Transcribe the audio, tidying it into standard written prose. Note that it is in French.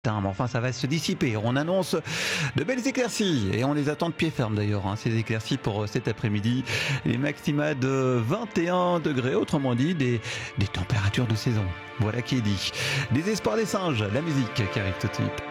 Mais enfin, ça va se dissiper. On annonce de belles éclaircies et on les attend de pied ferme d'ailleurs, ces éclaircies pour cet après-midi. Les maxima de 21 degrés, autrement dit des températures de saison. Voilà qui est dit. Des espoirs des singes, la musique qui arrive tout de suite.